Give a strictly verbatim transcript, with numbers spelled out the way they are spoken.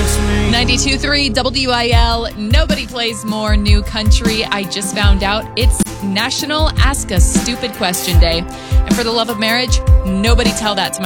ninety-two point three W I L. Nobody plays more new country. I just found out it's National Ask a Stupid Question Day. And for the love of marriage, nobody tell that to my